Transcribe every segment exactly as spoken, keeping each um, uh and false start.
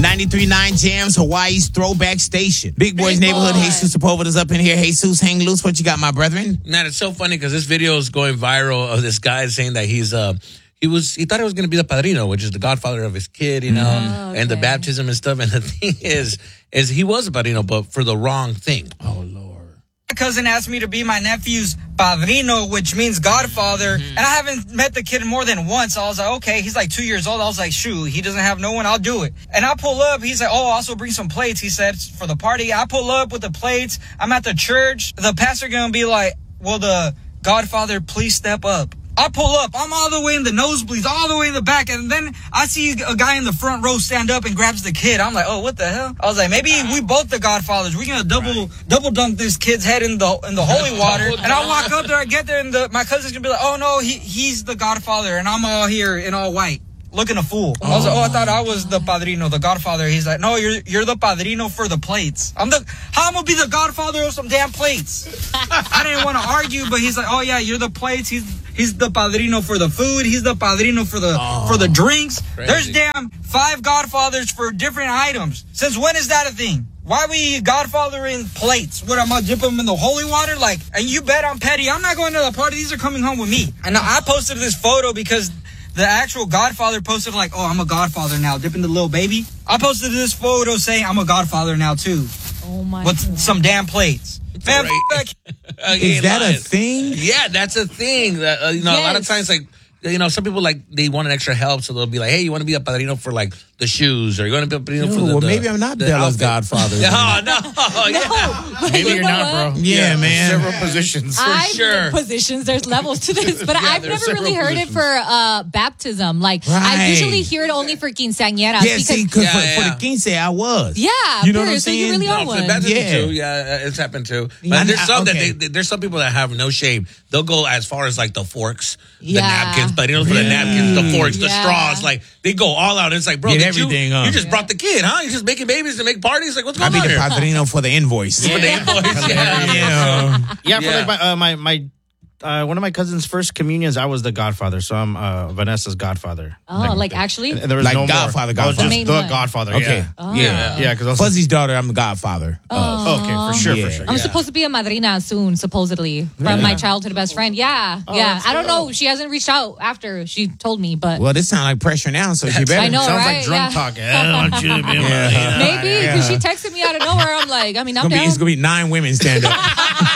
ninety-three point nine Jams, Hawaii's throwback station. Big Boy's Big Neighborhood. Boy. Jesus Sepulveda's up in here. Jesus, hang loose. What you got, my brethren? Man, it's so funny because this video is going viral of this guy saying that he's uh he was he thought he was going to be the padrino, which is the godfather of his kid, you know, oh, okay. and the baptism and stuff. And the thing is, is he was a padrino, but for the wrong thing. Oh Lord. My cousin asked me to be my nephew's padrino, which means godfather, mm-hmm. and I haven't met the kid more than once. So I was like, okay, he's like two years old. I was like, shoot, he doesn't have no one, I'll do it. And I pull up, he's like, oh, also bring some plates, he said, for the party. I pull up with the plates. I'm at the church. The pastor gonna be like, will the godfather please step up? I pull up. I'm all the way in the nosebleeds, all the way in the back. And then I see a guy in the front row stand up and grabs the kid. I'm like, oh, what the hell? I was like, maybe we both the godfathers. We're going to double right. double dunk this kid's head in the in the holy water. And I walk up there, I get there, and the, my cousin's going to be like, oh, no, he he's the godfather. And I'm all here in all white, looking a fool. Oh. I was like, oh, I thought I was the padrino, the godfather. He's like, no, you're you're the padrino for the plates. I'm the how I'm going to be the godfather of some damn plates? I didn't want to argue, but he's like, oh, yeah, you're the plates. He's... He's the padrino for the food. He's the padrino for the oh, for the drinks. Crazy. There's damn five godfathers for different items. Since when is that a thing? Why we godfather in plates? What, I'm gonna dip them in the holy water? Like, and you bet I'm petty. I'm not going to the party. These are coming home with me. And I posted this photo because the actual godfather posted like, oh, I'm a godfather now, dipping the little baby. I posted this photo saying I'm a godfather now too. Oh my With God. some damn plates. Man, right. Is that lying. a thing? Yeah, that's a thing. That, uh, you know, yes. a lot of times, like, you know, some people, like, they want an extra help, so they'll be like, hey, you want to be a padrino for, like, the shoes, or you want to be a padrino Yo, for the... Well, the, maybe I'm not Bella's godfather. No, no, no. Yeah. Maybe you're not, bro. Yeah, yeah, man. Several positions. For I've, sure. Positions, there's levels to this, but yeah, I've never really heard positions. it for uh, baptism. Like, right. I usually hear it only for quinceañeras. Yeah, because, see, because yeah, for, yeah. for the quince, I was. Yeah, you know what I'm so saying? you really are no, one. For baptism yeah. too, yeah, it's happened too. But Yeah, there's some okay. that they, there's some people that have no shame. They'll go as far as, like, the forks, yeah. the napkins, padrinos for the napkins, the forks, the yeah. straws. Like, they go all out. It's like, bro, Get did everything you, up. you just Yeah. brought the kid, huh? You're just making babies to make parties? Like, what's I going be on the here? padrino for the invoice. For the invoice, yeah. Yeah. Yeah, for Yeah. like my uh, my my uh, one of my cousin's first communions, I was the godfather, so I'm uh, Vanessa's godfather. Oh, like actually? And there was Like no Godfather, more. I was Godfather. just Main the one. godfather. Okay. Yeah, Oh. Yeah. yeah. Because Fuzzy's daughter, I'm the godfather. Oh. okay, for sure, Yeah. for sure. I'm yeah. supposed to be a madrina soon, supposedly, from Yeah. my childhood best friend. Yeah, Oh, yeah. that's I don't cool. know. She hasn't reached out after she told me, but Well, this sounds like pressure now, so she better. I know, Sounds right? like drunk Yeah. talk. Yeah, I want you to be Yeah. yeah. maybe because Yeah. she texted me out of nowhere. I'm like, I mean, I'm It's gonna, be, down. it's gonna be nine women stand up.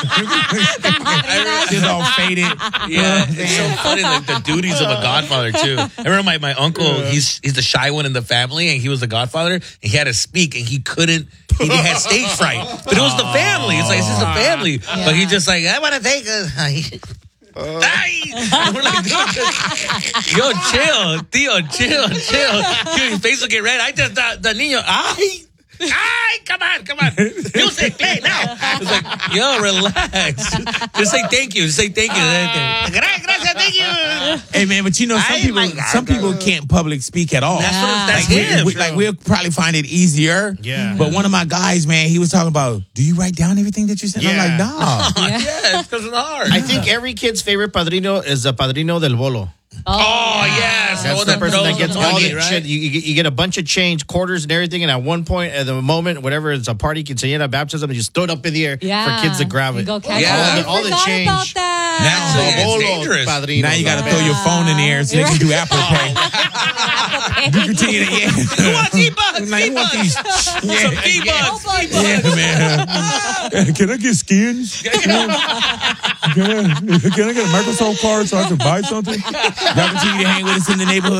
She's all faded. Yeah, it's so funny, like the duties of a godfather too. I remember my, my uncle, he's he's the shy one in the family, and he was the godfather, and he had to speak, and he couldn't, he had stage fright. But it was the family. It's like, it's just a family. Yeah. But he just like, I want to take a... And we're like, yo, chill, Theo, chill, chill. Dude, his face will get red. I just, the, the niño, ay, ay, come on, come on. Music, play now. It's like, yo, relax. Just say thank you. Just say thank you. Uh, Gracias, thank you. Hey man, but you know some Ay, people, my God. some people can't public speak at all. That's, what, Yeah. that's like, we- him. we, like we'll probably find it easier. Yeah. But one of my guys, man, he was talking about, do you write down everything that you said? I'm Yeah. like, nah. Yeah, it's because of the heart. I think every kid's favorite padrino is the padrino del bolo. Oh, yes. That's Oh, the person that knows gets the all money, the right? shit. You, you, get- you get a bunch of change, quarters, and everything. And at one point, at the moment, whatever it's a party, quinceañera, baptism, you just throw it up in the air Yeah. for kids to grab You it. Go catch Yeah. it. All I the- all the forgot change. about that. That's Yeah, it's Bolo, dangerous. padrino. Now you got to throw your phone in the air so they can do Apple Pay. You continue to, yeah. Who wants E-Bucks? Like, who wants these? Some Yeah. E-Bucks. Yeah, man. Can I get skins? Can I, can I get a Microsoft card so I can buy something? Y'all continue to hang with us in the neighborhood.